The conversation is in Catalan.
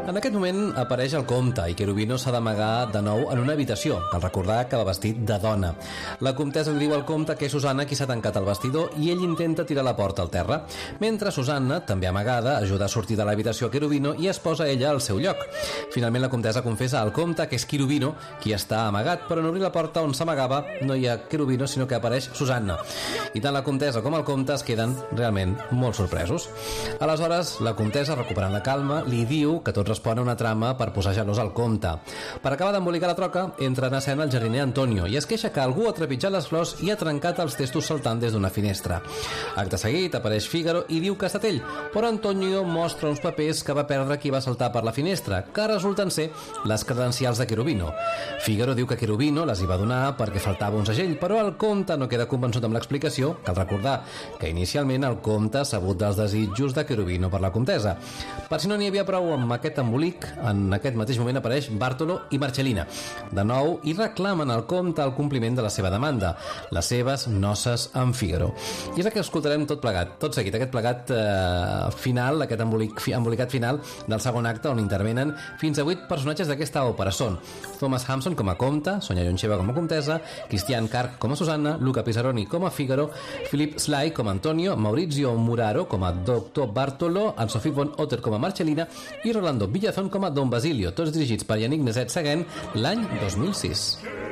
En aquest moment apareix el comte i Cherubino s'ha d'amagar de nou en una habitació. Cal recordar que va vestit de dona. La comtessa li diu al comte que és Susanna qui s'ha tancat al vestidor i ell intenta tirar la porta al terra, mentre Susanna, també amagada, ajuda a sortir de l'habitació a Cherubino i es posa ella al seu lloc. Finalment la comtessa confessa al comte que és Cherubino qui està amagat, però en obrir la porta on s'amagava no hi ha Cherubino sinó que apareix Susanna. I tant la comtessa com el comte es queden realment molt sorpresos. Aleshores, la comtessa, recuperant la calma, li diu que tot respon a una trama per posar gelós al comte. Per acabar d'embolicar la troca, entra en escena el jardiner Antonio i es queixa que algú ha trepitjat les flors i ha trencat els testos saltant des d'una finestra. Acte seguit apareix Fígaro i diu que ha estat ell, però Antonio mostra uns papers que va perdre qui va saltar per la finestra, que resulten ser les credencials de Cherubino. Fígaro diu que Cherubino les hi va donar perquè faltava un segell, però el comte no queda convençut amb l'explicació. Cal recordar que inicialment el comte ha sabut dels desitjos de Cherubino per la comtessa. Per si no n'hi havia prou amb aquest embolic, en aquest mateix moment apareix Bartolo i Marcellina de nou i reclamen al comte el compliment de la seva demanda, les seves noces amb Fígaro. I és el que escoltarem tot plegat, tot seguit, aquest plegat final, aquest embolicat final del segon acte, on intervenen fins a 8 personatges d'aquesta òpera. Són Thomas Hampson com a comte, Sonia Yoncheva com a comtessa, Christian Karg com a Susanna, Luca Pisaroni com a Fígaro, Philip Sly com a Antonio, Maurizio Muraro com a Dr. Bartolo, Anne-Sophie von Otter com a Marcellina i Rolando Villazón com a Don Basilio, tots dirigits per Yannick Nézet-Séguin l'any 2006.